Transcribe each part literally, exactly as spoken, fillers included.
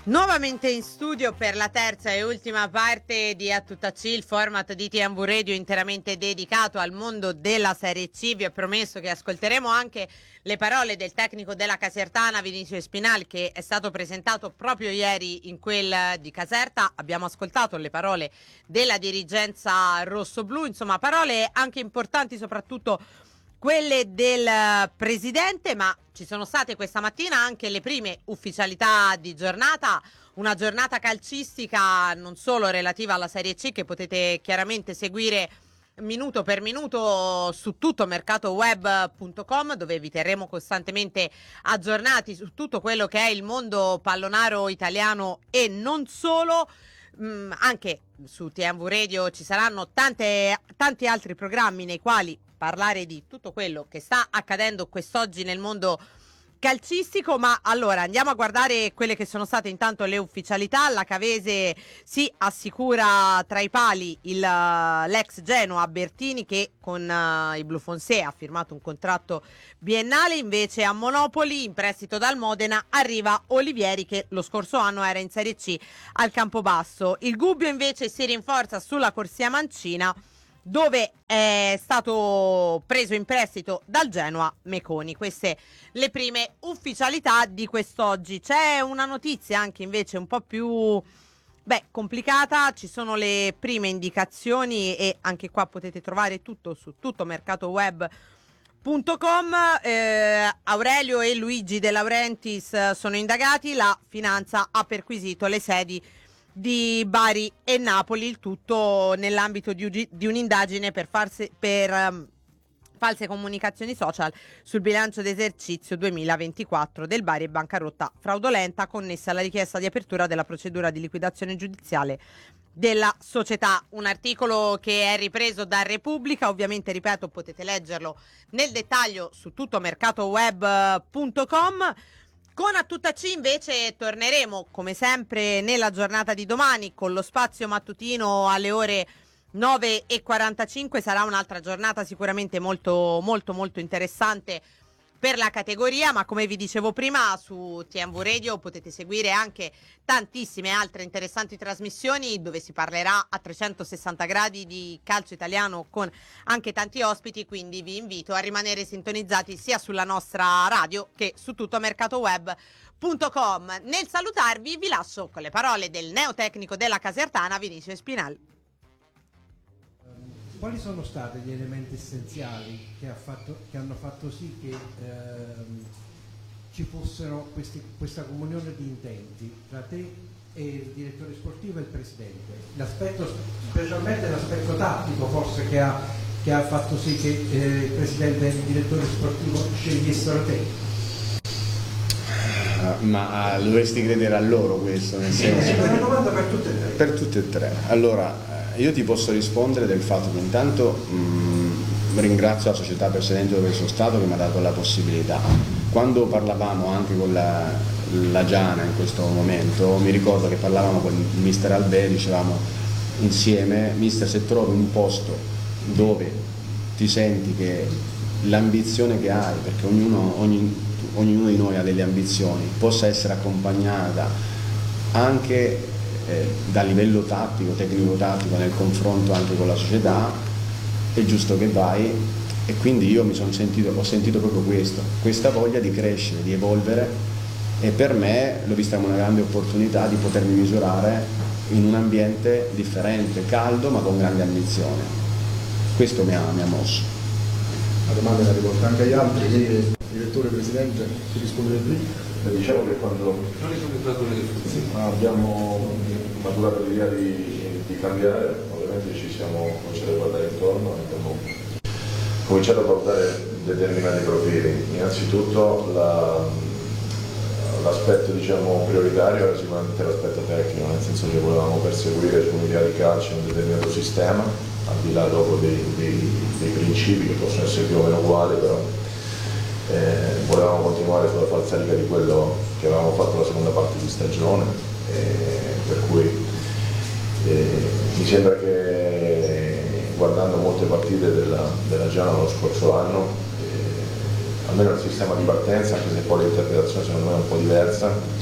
Nuovamente in studio per la terza e ultima parte di A Tutta C, il format di T M V Radio interamente dedicato al mondo della Serie C. Vi ho promesso che ascolteremo anche le parole del tecnico della Casertana, Vinicio Espinal, che è stato presentato proprio ieri in quel di Caserta. Abbiamo ascoltato le parole della dirigenza rossoblù, insomma parole anche importanti, soprattutto quelle del presidente, ma ci sono state questa mattina anche le prime ufficialità di giornata, una giornata calcistica non solo relativa alla Serie C che potete chiaramente seguire minuto per minuto su tutto mercatoweb punto com, dove vi terremo costantemente aggiornati su tutto quello che è il mondo pallonaro italiano e non solo. Mm, anche su T M V Radio ci saranno tante, tanti altri programmi nei quali parlare di tutto quello che sta accadendo quest'oggi nel mondo calcistico. Ma allora andiamo a guardare quelle che sono state intanto le ufficialità. La Cavese si assicura tra i pali il, l'ex Genoa Bertini, che con uh, i Blufonse ha firmato un contratto biennale. Invece a Monopoli, in prestito dal Modena, arriva Olivieri, che lo scorso anno era in Serie C al Campobasso. Il Gubbio invece si rinforza sulla corsia mancina, dove è stato preso in prestito dal Genoa Meconi. Queste le prime ufficialità di quest'oggi. C'è una notizia anche invece un po' più beh, complicata. Ci sono le prime indicazioni e anche qua potete trovare tutto su tutto mercatoweb punto com. eh, Aurelio e Luigi De Laurentiis sono indagati, la finanza ha perquisito le sedi di Bari e Napoli, il tutto nell'ambito di, di un'indagine per, farsi, per um, false comunicazioni social sul bilancio d'esercizio duemilaventiquattro del Bari e bancarotta fraudolenta connessa alla richiesta di apertura della procedura di liquidazione giudiziale della società. Un articolo che è ripreso da Repubblica, ovviamente ripeto potete leggerlo nel dettaglio su tutto mercatoweb punto com. Con A Tutta C invece torneremo come sempre nella giornata di domani con lo spazio mattutino alle ore nove e quarantacinque. Sarà un'altra giornata sicuramente molto molto molto interessante per la categoria, ma come vi dicevo prima su T M V Radio potete seguire anche tantissime altre interessanti trasmissioni dove si parlerà a trecentosessanta gradi di calcio italiano con anche tanti ospiti, quindi vi invito a rimanere sintonizzati sia sulla nostra radio che su tutto mercatoweb punto com. Nel salutarvi vi lascio con le parole del neotecnico della Casertana, Vinicio Espinal. Quali sono stati gli elementi essenziali che, ha fatto, che hanno fatto sì che ehm, ci fossero questi, questa comunione di intenti tra te e il direttore sportivo e il presidente? L'aspetto, specialmente l'aspetto tattico forse che ha, che ha fatto sì che eh, il presidente e il direttore sportivo scegliessero te? Uh, ma uh, dovresti credere a loro questo, nel senso... È una domanda per tutte e tre. Per tutte e tre. Allora... Io ti posso rispondere del fatto che intanto mh, ringrazio la società precedente dove sono stato che mi ha dato la possibilità. Quando parlavamo anche con la, la Giana in questo momento, mi ricordo che parlavamo con il mister Albè, dicevamo insieme, mister, se trovi un posto dove ti senti che l'ambizione che hai, perché ognuno, ogni, ognuno di noi ha delle ambizioni, possa essere accompagnata anche Eh, dal livello tattico, tecnico-tattico nel confronto anche con la società, è giusto che vai. E quindi io mi sono sentito, ho sentito proprio questo, questa voglia di crescere, di evolvere, e per me l'ho vista come una grande opportunità di potermi misurare in un ambiente differente, caldo ma con grande ambizione. Questo mi ha, mi ha mosso. La domanda è rivolta anche agli altri, quindi direttore, presidente, ti risponde lì. Diciamo che quando abbiamo maturato l'idea di, di cambiare, ovviamente ci siamo cominciati a guardare intorno e abbiamo cominciato a valutare determinati profili. Innanzitutto la, l'aspetto diciamo, prioritario era sicuramente l'aspetto tecnico, nel senso che volevamo perseguire su un'idea di calcio un determinato sistema, al di là dopo dei, dei, dei principi che possono essere più o meno uguali, però Eh, volevamo continuare sulla falsariga di quello che avevamo fatto la seconda parte di stagione, eh, per cui eh, mi sembra che guardando molte partite della, della Giana lo scorso anno, eh, almeno il sistema di partenza, anche se poi l'interpretazione secondo me è un po' diversa, ci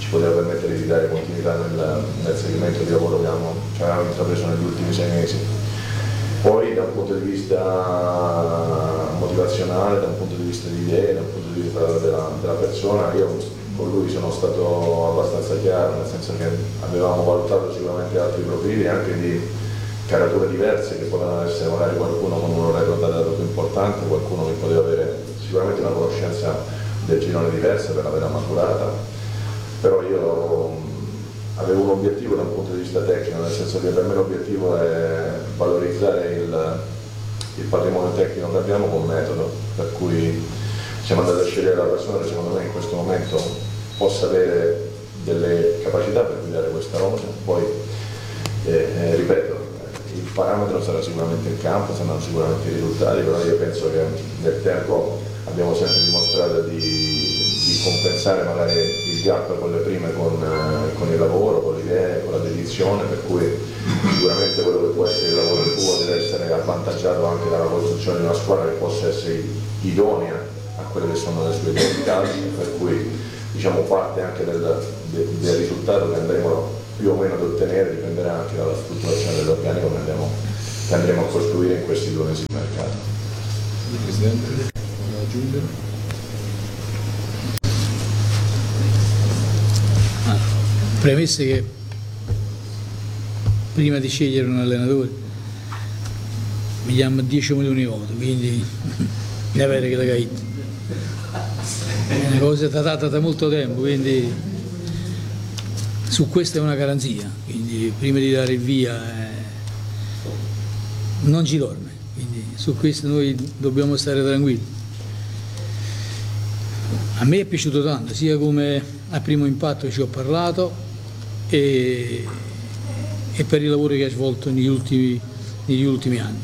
ci poteva permettere di dare continuità nel, nel segmento di lavoro che abbiamo, che avevamo intrapreso negli ultimi sei mesi. Poi da un punto di vista motivazionale, da un punto di vista di idee, da un punto di vista della, della persona, io con lui sono stato abbastanza chiaro, nel senso che avevamo valutato sicuramente altri profili, anche di carature diverse, che potevano essere magari qualcuno con un orario dato più importante, qualcuno che poteva avere sicuramente una conoscenza del girone diversa per averla maturata, però io avevo un obiettivo da un punto di vista tecnico, nel senso che per me l'obiettivo è valorizzare il, il patrimonio tecnico che abbiamo con metodo, per cui siamo andati a scegliere la persona che secondo me in questo momento possa avere delle capacità per guidare questa rosa. Poi eh, eh, ripeto, il parametro sarà sicuramente il campo, saranno sicuramente i risultati, però io penso che nel tempo abbiamo sempre dimostrato di, di compensare magari il gap con le prime con, eh, con il lavoro, con le idee, con la dedizione, per cui sicuramente quello che può essere il lavoro del tuo deve essere avvantaggiato anche dalla costruzione di una squadra che possa essere idonea a quelle che sono le sue identità, per cui diciamo parte anche del, del, del risultato che andremo più o meno ad ottenere, dipenderà anche dalla strutturazione dell'organico che, andiamo, che andremo a costruire in questi due mesi di mercato. Presidente, vuole aggiungere? Ah, premesse che prima di scegliere un allenatore mi chiama dieci milioni di voto, quindi mi avere che la caita. È una cosa trattata da molto tempo, quindi su questo è una garanzia, quindi prima di dare il via eh, non ci dorme, quindi su questo noi dobbiamo stare tranquilli. A me è piaciuto tanto, sia come a primo impatto ci ho parlato e, e per il lavoro che ha svolto negli ultimi, negli ultimi anni.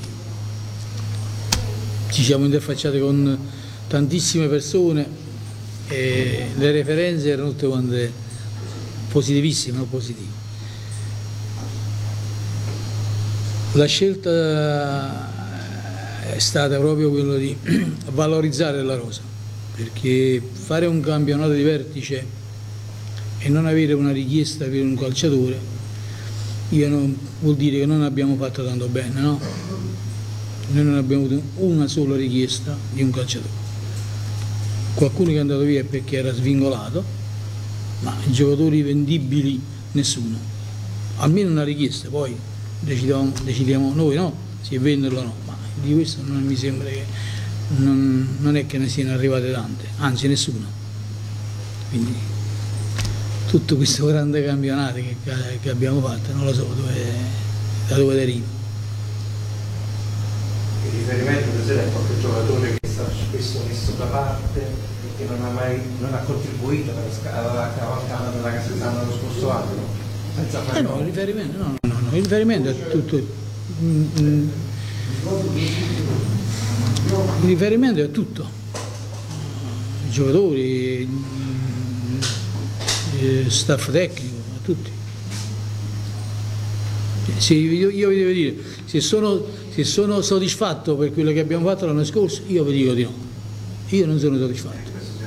Ci siamo interfacciati con tantissime persone e le referenze erano tutte quante positivissime, non positive. La scelta è stata proprio quella di valorizzare la rosa, perché fare un campionato di vertice e non avere una richiesta per un calciatore io non, vuol dire che non abbiamo fatto tanto bene, no? Noi non abbiamo avuto una sola richiesta di un calciatore. Qualcuno che è andato via perché era svingolato, ma giocatori vendibili nessuno, almeno una richiesta, poi decidiamo, decidiamo noi no, se venderlo o no, ma di questo non mi sembra che non, non è che ne siano arrivate tante, anzi nessuno. Quindi tutto questo grande campionato che, che abbiamo fatto non lo so dove, da dove deriva. Il riferimento Presidente a qualche giocatore che è stato spesso messo da parte e che non ha mai non ha contribuito alla cavalcata della Casertana dello scorso anno, senza fare Eh no, il riferimento, no, no, no, il riferimento è tutto. Mm, mm, il riferimento è tutto. I giocatori, il staff tecnico, a tutti. Se io, io vi devo dire, se sono, se sono soddisfatto per quello che abbiamo fatto l'anno scorso, io vi dico di no. Io non sono soddisfatto.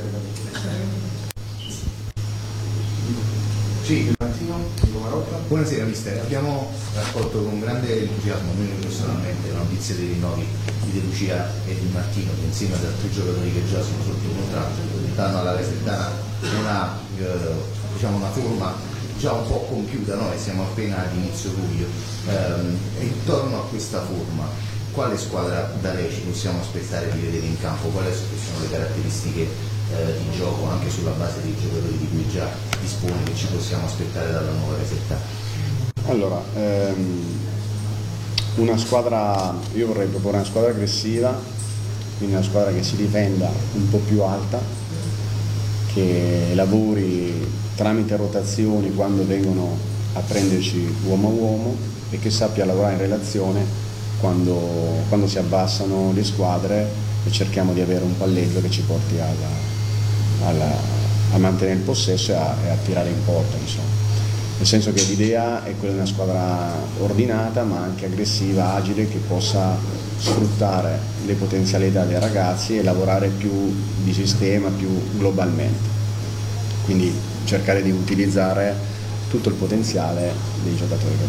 Sì, buonasera mister, abbiamo raccolto con grande entusiasmo, noi personalmente, la notizia dei rinnovi di De Lucia e di Martino, che insieme ad altri giocatori che già sono sotto contratto danno alla Casertana una, eh, diciamo una forma già un po' compiuta, no? E siamo appena ad inizio luglio. Ehm, intorno a questa forma, quale squadra da lei ci possiamo aspettare di vedere in campo? Quali sono le caratteristiche eh, di gioco, anche sulla base dei giocatori di cui già dispone, che ci possiamo aspettare dalla nuova Casertana? Allora, ehm, una squadra, io vorrei proporre una squadra aggressiva, quindi una squadra che si difenda un po' più alta, che lavori tramite rotazioni quando vengono a prenderci uomo a uomo e che sappia lavorare in relazione quando, quando si abbassano le squadre e cerchiamo di avere un palleggio che ci porti alla, alla, a mantenere il possesso e a, e a tirare in porta, insomma. Nel senso che l'idea è quella di una squadra ordinata ma anche aggressiva, agile, che possa sfruttare le potenzialità dei ragazzi e lavorare più di sistema, più globalmente. Quindi cercare di utilizzare tutto il potenziale dei giocatori che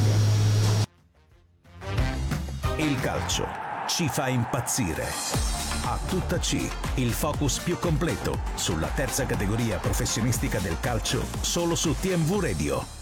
abbiamo. Il calcio ci fa impazzire. A tutta C, il focus più completo sulla terza categoria professionistica del calcio, solo su T M V Radio.